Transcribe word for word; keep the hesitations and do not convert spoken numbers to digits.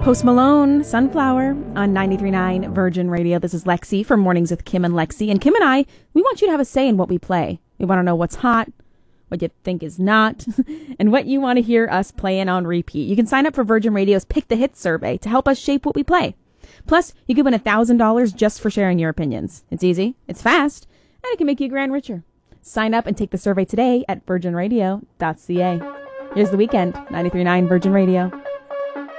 Post Malone, Sunflower on ninety-three point nine Virgin Radio. This is Lexi from Mornings with Kim and Lexi. And Kim and I, we want you to have a say in what we play. We want to know what's hot, what you think is not, and what you want to hear us playing on repeat. You can sign up for Virgin Radio's Pick the Hits survey to help us shape what we play. Plus, you could win one thousand dollars just for sharing your opinions. It's easy, it's fast, and it can make you a grand richer. Sign up and take the survey today at virgin radio dot c a. Here's The Weeknd, ninety-three point nine Virgin Radio.